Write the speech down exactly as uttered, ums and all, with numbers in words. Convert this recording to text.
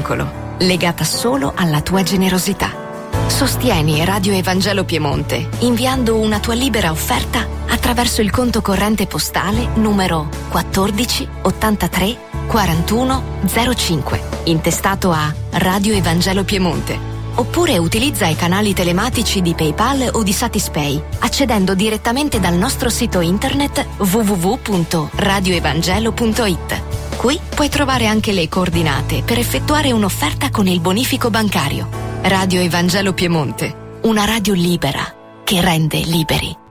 vincolo, legata solo alla tua generosità. Sostieni Radio Evangelo Piemonte inviando una tua libera offerta attraverso il conto corrente postale numero quattordici ottantatré quarantuno zero cinque, intestato a Radio Evangelo Piemonte. Oppure utilizza i canali telematici di PayPal o di Satispay, accedendo direttamente dal nostro sito internet w w w punto radio evangelo punto i t. Qui puoi trovare anche le coordinate per effettuare un'offerta con il bonifico bancario. Radio Evangelo Piemonte, una radio libera che rende liberi.